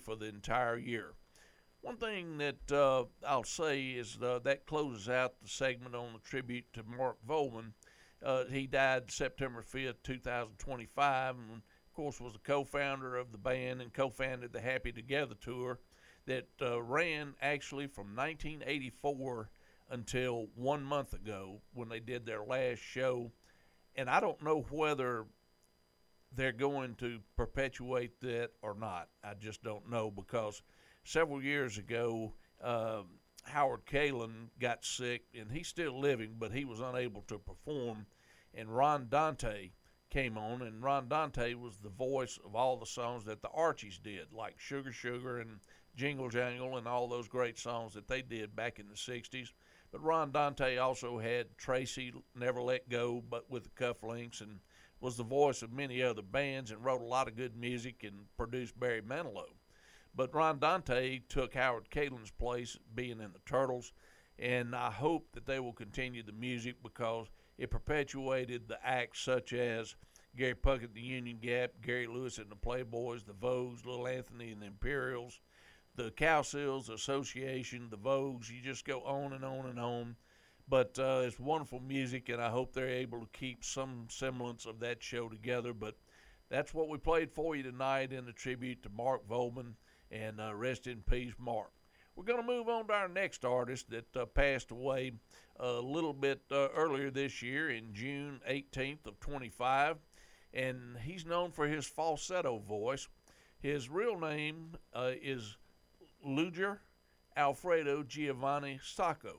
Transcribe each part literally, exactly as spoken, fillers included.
for the entire year. One thing that uh, I'll say is uh, that closes out the segment on the tribute to Mark Volman. Uh, he died September fifth, two thousand twenty-five, and of course was a co-founder of the band and co-founded the Happy Together tour that uh, ran actually from nineteen eighty-four until one month ago when they did their last show. And I don't know whether they're going to perpetuate that or not. I just don't know, because several years ago, uh, Howard Kaylan got sick, and he's still living, but he was unable to perform. And Ron Dante came on, and Ron Dante was the voice of all the songs that the Archies did, like Sugar Sugar and Jingle Jangle and all those great songs that they did back in the sixties. But Ron Dante also had Tracy, Never Let Go, but with the Cufflinks, and was the voice of many other bands and wrote a lot of good music and produced Barry Manilow. But Ron Dante took Howard Kaylan's place being in the Turtles, and I hope that they will continue the music because it perpetuated the acts such as Gary Puckett, the Union Gap, Gary Lewis and the Playboys, the Vogues, Little Anthony and the Imperials, the Cowsills Association, the Vogues. You just go on and on and on. But uh, it's wonderful music, and I hope they're able to keep some semblance of that show together. But that's what we played for you tonight in the tribute to Mark Volman, and uh, rest in peace, Mark. We're going to move on to our next artist that uh, passed away a little bit uh, earlier this year in June eighteenth of twenty-five, and he's known for his falsetto voice. His real name uh, is Luger Alfredo Giovanni Sacco,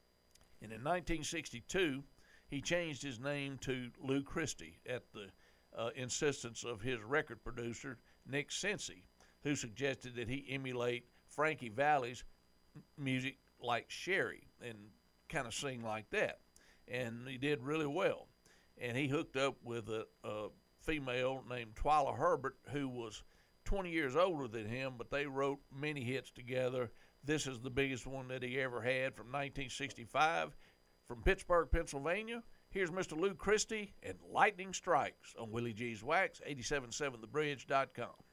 and in nineteen sixty-two he changed his name to Lou Christie at the uh, insistence of his record producer Nick Cincy, who suggested that he emulate Frankie Valli's music like Sherry and kind of sing like that. And he did really well. And he hooked up with a, a female named Twyla Herbert, who was twenty years older than him, but they wrote many hits together. This is the biggest one that he ever had from nineteen sixty-five. From Pittsburgh, Pennsylvania, here's Mister Lou Christie and Lightning Strikes on Willie G's Wax, eighty-seven point seven the bridge dot com.